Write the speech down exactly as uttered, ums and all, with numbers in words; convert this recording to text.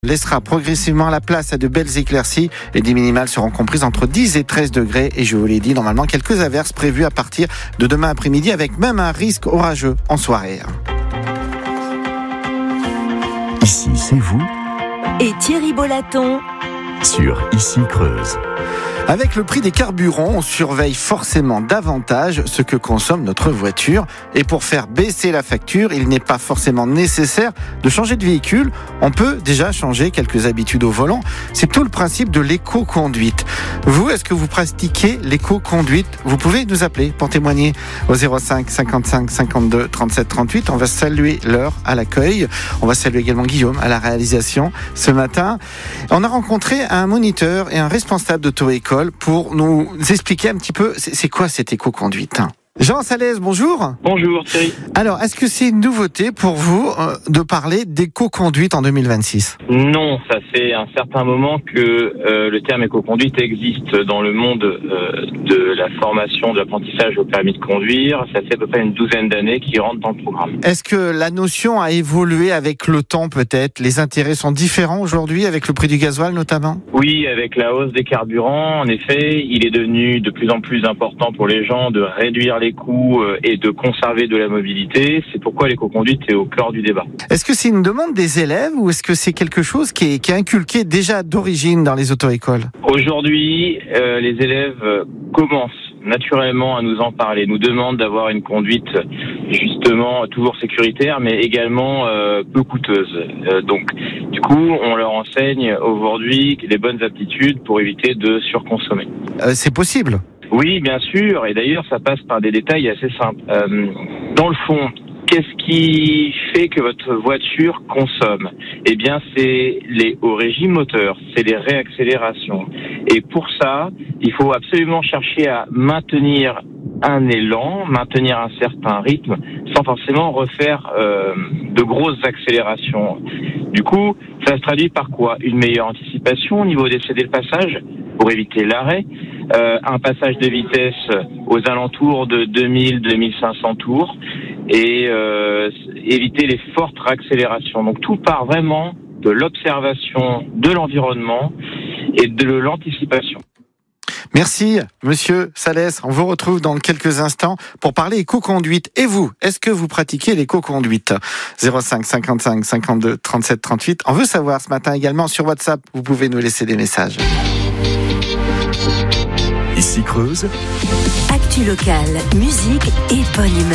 laissera progressivement la place à de belles éclaircies. Les dix minimales seront comprises entre dix et treize degrés. Et je vous l'ai dit, normalement, quelques averses prévues à partir de demain après-midi, avec même un risque orageux en soirée. Ici, c'est vous. Et Thierry Bollaton Sur Ici Creuse. Avec le prix des carburants, on surveille forcément davantage ce que consomme notre voiture. Et pour faire baisser la facture, il n'est pas forcément nécessaire de changer de véhicule. On peut déjà changer quelques habitudes au volant. C'est tout le principe de l'éco-conduite. Vous, est-ce que vous pratiquez l'éco-conduite ? Vous pouvez nous appeler pour témoigner au zéro cinq cinquante-cinq cinquante-deux trente-sept trente-huit. On va saluer Laure à l'accueil. On va saluer également Guillaume à la réalisation ce matin. On a rencontré un moniteur et un responsable d'auto-école pour nous expliquer un petit peu c'est quoi cette éco-conduite. Jean Salès, bonjour. Bonjour Thierry. Alors, est-ce que c'est une nouveauté pour vous euh, de parler d'éco-conduite en deux mille vingt-six ? Non, ça fait un certain moment que euh, le terme éco-conduite existe dans le monde euh, de la formation, de l'apprentissage au permis de conduire. Ça fait à peu près une douzaine d'années qu'il rentre dans le programme. Est-ce que la notion a évolué avec le temps peut-être ? Les intérêts sont différents aujourd'hui avec le prix du gasoil notamment ? Oui, avec la hausse des carburants, en effet, il est devenu de plus en plus important pour les gens de réduire les coûts et de conserver de la mobilité. C'est pourquoi l'éco-conduite est au cœur du débat. Est-ce que c'est une demande des élèves ou est-ce que c'est quelque chose qui est, qui est inculqué déjà d'origine dans les auto-écoles ? Aujourd'hui, euh, les élèves commencent naturellement à nous en parler, nous demandent d'avoir une conduite justement toujours sécuritaire mais également euh, peu coûteuse. Euh, donc du coup, on leur enseigne aujourd'hui les bonnes aptitudes pour éviter de surconsommer. Euh, c'est possible ? Oui, bien sûr, et d'ailleurs ça passe par des détails assez simples. Euh, dans le fond, qu'est-ce qui fait que votre voiture consomme ? Eh bien, c'est les hauts régimes moteurs, c'est les réaccélérations. Et pour ça, il faut absolument chercher à maintenir un élan, maintenir un certain rythme, sans forcément refaire euh, de grosses accélérations. Du coup, ça se traduit par quoi ? Une meilleure anticipation au niveau des céder le passage, pour éviter l'arrêt, euh, un passage de vitesse aux alentours de deux mille à deux mille cinq cents tours, et euh, éviter les fortes accélérations. Donc tout part vraiment de l'observation de l'environnement et de l'anticipation. Merci, monsieur Salès. On vous retrouve dans quelques instants pour parler éco-conduite. Et vous, est-ce que vous pratiquez l'éco-conduite ? zéro cinq cinquante-cinq cinquante-deux trente-sept trente-huit. On veut savoir ce matin également sur WhatsApp. Vous pouvez nous laisser des messages. Ici Creuse. Actu locale, musique et bonne humeur.